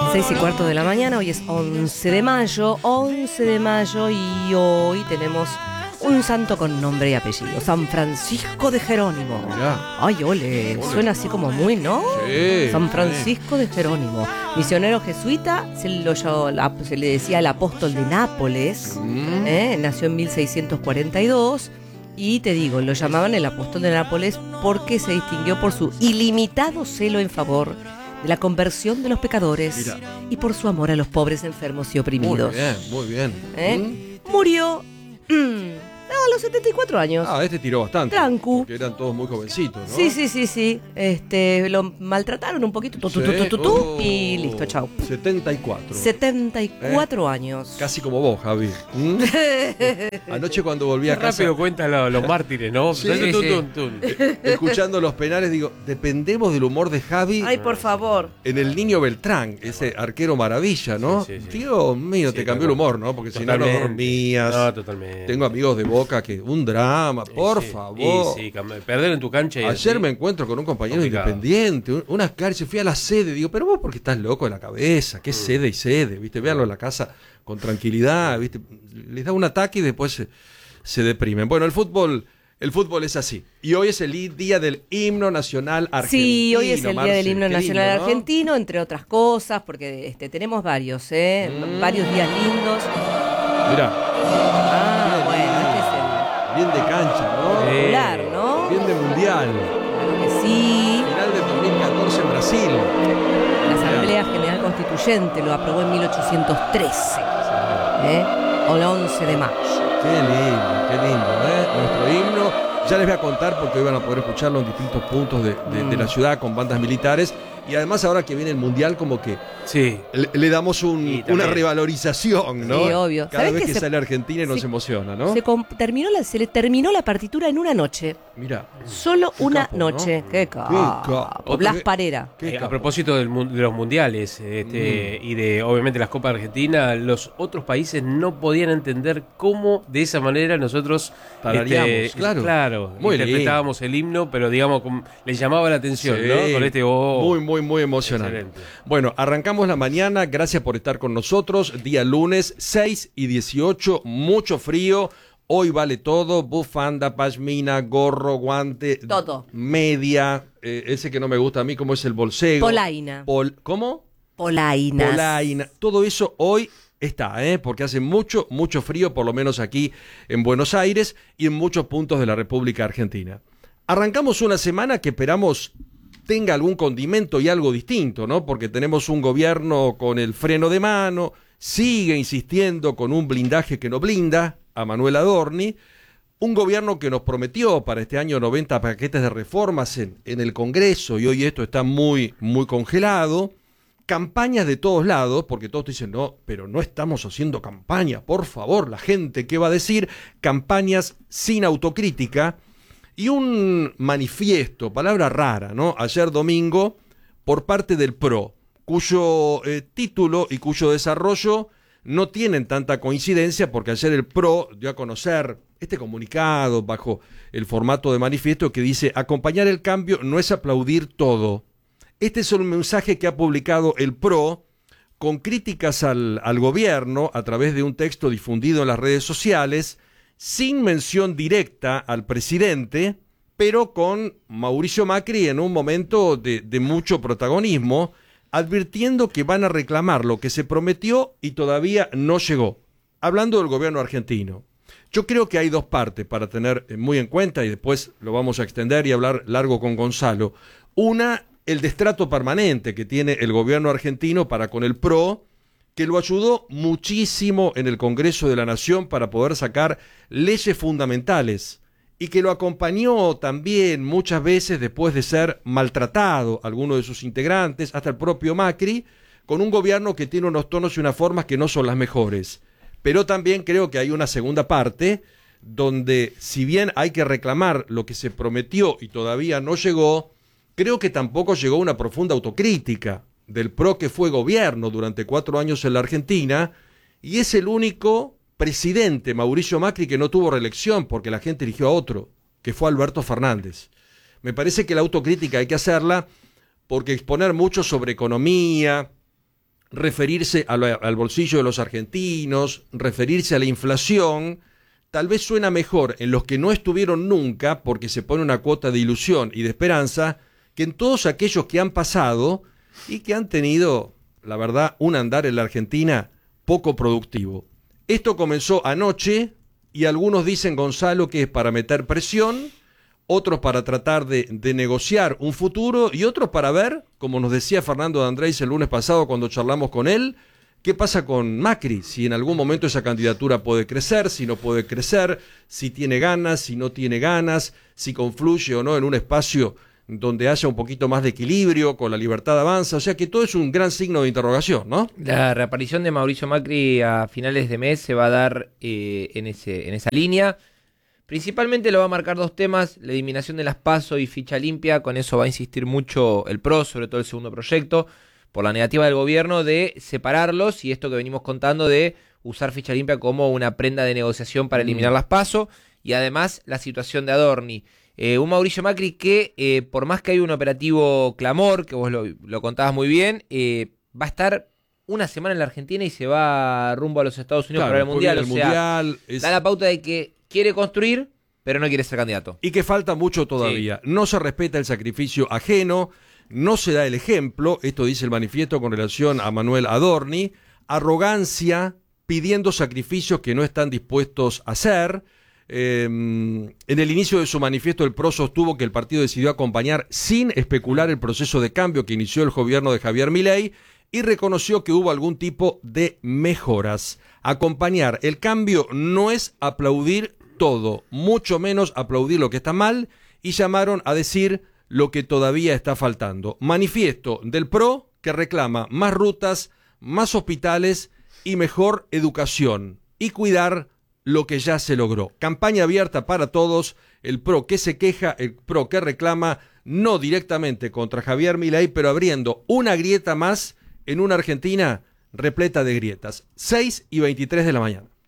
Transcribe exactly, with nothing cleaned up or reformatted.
Seis y cuarto de la mañana, hoy es once de mayo, once de mayo y hoy tenemos un santo con nombre y apellido, San Francisco de Jerónimo. Mirá. Ay, ole, ole, suena así como muy, ¿no? Sí. San Francisco de Jerónimo, misionero jesuita, se, lo, se le decía el apóstol de Nápoles, Mm. ¿eh? Nació en mil seiscientos cuarenta y dos y te digo, lo llamaban el apóstol de Nápoles porque se distinguió por su ilimitado celo en favor de la conversión de los pecadores. Mirá. Y por su amor a los pobres, enfermos y oprimidos. Muy bien, muy bien. ¿Eh? Mm. Murió mm, a los setenta y cuatro años. Ah, este tiró bastante. Trancu. Porque eran todos muy jovencitos, ¿no? Sí, sí, sí, sí. Este, lo maltrataron un poquito tu, tu, tu, tu, tu, tu, Oh, y listo, chau. setenta y cuatro. setenta y cuatro años. Casi como vos, Javi. ¿Mm? Anoche cuando volví a Qué casa, rápido cuentan lo- los mártires, ¿no? Sí, Tun, sí. tun, tun. escuchando los penales, digo, dependemos del humor de Javi Ay, por favor. en el Niño Beltrán, ese arquero maravilla, ¿no? Sí, sí, sí. Dios mío, Sí, te cambió el total- humor, ¿no? Porque si no, no totalmente. dormías. No, totalmente. Tengo amigos de Boca que un drama, por Sí, favor. y sí, cam- perder en tu cancha y Ayer así. me encuentro con un compañero Complicado. independiente, un- unas cárceles, fui a la sede, digo, pero vos porque estás loco de la cabeza, qué sede y sede, ¿viste? Véanlo en la casa con tranquilidad, ¿viste? Les da un ataque y después se, se deprimen. Bueno, el fútbol, el fútbol es así. Y hoy es el i- día del himno nacional argentino. Sí, hoy es el Marce, día del himno qué nacional lindo, ¿no? argentino, entre otras cosas, porque este, tenemos varios, ¿eh? Mm. Varios días lindos. Mirá, Ah, bueno, este es el bien de cancha, ¿no? Sí. popular, ¿no? Bien de mundial. Claro que sí. Final del dos mil catorce en Brasil. La Asamblea General Constituyente lo aprobó en mil ochocientos trece, ¿eh? O el once de mayo. Qué lindo, qué lindo, ¿eh? Nuestro himno. Ya les voy a contar porque hoy van a poder escucharlo en distintos puntos de, de- de la ciudad con bandas militares. Y además ahora que viene el Mundial como que Sí. le, le damos un- Y también- una revalorización, ¿no? Sí, obvio. Cada ¿Sabés vez que que se- sale Argentina y nos se- emociona, ¿no? Se, com- terminó la, se le terminó la partitura en una noche. Mira. Solo Qué una capo, ¿no? noche. Qué capo. capo. Blas Qué- Parera. qué Eh, a capo. propósito del mun- de los mundiales este, y de obviamente las Copas Argentina, los otros países no podían entender cómo de esa manera nosotros Tarareamos, claro. claro Muy interpretábamos el himno, pero digamos com- les llamaba la atención, Sí. ¿no? Con este oh, Muy, muy, muy emocionante. excelente. Bueno, arrancamos la mañana. Gracias por estar con nosotros. Día lunes, seis y dieciocho. Mucho frío. Hoy vale todo. Bufanda, pashmina, gorro, guante. Todo. Media. eh, ese que no me gusta a mí, como es el bolsego. Polaina. Pol- ¿Cómo? Polainas. Polaina. Todo eso hoy está, ¿eh? Porque hace mucho, mucho frío, por lo menos aquí en Buenos Aires y en muchos puntos de la República Argentina. Arrancamos una semana que esperamos tenga algún condimento y algo distinto, ¿no? Porque tenemos un gobierno con el freno de mano, sigue insistiendo con un blindaje que no blinda a Manuel Adorni, un gobierno que nos prometió para este año noventa paquetes de reformas en, en el Congreso y hoy esto está muy, muy congelado, campañas de todos lados, porque todos dicen, no, pero no estamos haciendo campaña, por favor, la gente, ¿qué va a decir? Campañas sin autocrítica. Y un manifiesto, palabra rara, ¿no? Ayer domingo, por parte del P R O, cuyo eh, título y cuyo desarrollo no tienen tanta coincidencia, porque ayer el P R O dio a conocer este comunicado bajo el formato de manifiesto que dice: acompañar el cambio no es aplaudir todo. Este es un mensaje que ha publicado el P R O con críticas al, al gobierno a través de un texto difundido en las redes sociales, sin mención directa al presidente, pero con Mauricio Macri en un momento de, de mucho protagonismo, advirtiendo que van a reclamar lo que se prometió y todavía no llegó. Hablando del gobierno argentino. Yo creo que hay dos partes para tener muy en cuenta, y después lo vamos a extender y hablar largo con Gonzalo. Una, el destrato permanente que tiene el gobierno argentino para con el P R O, que lo ayudó muchísimo en el Congreso de la Nación para poder sacar leyes fundamentales y que lo acompañó también muchas veces después de ser maltratado alguno de sus integrantes, hasta el propio Macri, con un gobierno que tiene unos tonos y unas formas que no son las mejores. Pero también creo que hay una segunda parte donde, si bien hay que reclamar lo que se prometió y todavía no llegó, creo que tampoco llegó una profunda autocrítica del P R O, que fue gobierno durante cuatro años en la Argentina, y es el único presidente, Mauricio Macri, que no tuvo reelección porque la gente eligió a otro, que fue Alberto Fernández. Me parece que la autocrítica hay que hacerla porque exponer mucho sobre economía, referirse a lo, al bolsillo de los argentinos, referirse a la inflación, tal vez suena mejor en los que no estuvieron nunca, porque se pone una cuota de ilusión y de esperanza, que en todos aquellos que han pasado y que han tenido, la verdad, un andar en la Argentina poco productivo. Esto comenzó anoche y algunos dicen, Gonzalo, que es para meter presión, otros para tratar de, de negociar un futuro y otros para ver, como nos decía Fernando de Andrés el lunes pasado cuando charlamos con él, qué pasa con Macri, si en algún momento esa candidatura puede crecer, si no puede crecer, si tiene ganas, si no tiene ganas, si confluye o no en un espacio donde haya un poquito más de equilibrio, con la libertad avanza, o sea que todo es un gran signo de interrogación, ¿no? La reaparición de Mauricio Macri a finales de mes se va a dar eh, en, ese, en esa línea. Principalmente lo va a marcar dos temas, la eliminación de las PASO y ficha limpia, con eso va a insistir mucho el P R O, sobre todo el segundo proyecto, por la negativa del gobierno de separarlos y esto que venimos contando de usar ficha limpia como una prenda de negociación para eliminar mm. las PASO, y además la situación de Adorni. Eh, un Mauricio Macri que, eh, por más que hay un operativo Clamor, que vos lo, lo contabas muy bien, eh, va a estar una semana en la Argentina y se va rumbo a los Estados Unidos, claro, para el Mundial. El o sea, mundial es... da la pauta de que quiere construir, pero no quiere ser candidato. Y que falta mucho todavía. Sí. No se respeta el sacrificio ajeno, no se da el ejemplo, esto dice el manifiesto con relación a Manuel Adorni, arrogancia, pidiendo sacrificios que no están dispuestos a hacer. Eh, en el inicio de su manifiesto el P R O sostuvo que el partido decidió acompañar sin especular el proceso de cambio que inició el gobierno de Javier Milei y reconoció que hubo algún tipo de mejoras. Acompañar el cambio no es aplaudir todo, mucho menos aplaudir lo que está mal, y llamaron a decir lo que todavía está faltando. Manifiesto del P R O que reclama más rutas, más hospitales y mejor educación y cuidar lo que ya se logró. Campaña abierta para todos, el P R O que se queja, el P R O que reclama, no directamente contra Javier Milei, pero abriendo una grieta más en una Argentina repleta de grietas. seis y veintitrés de la mañana.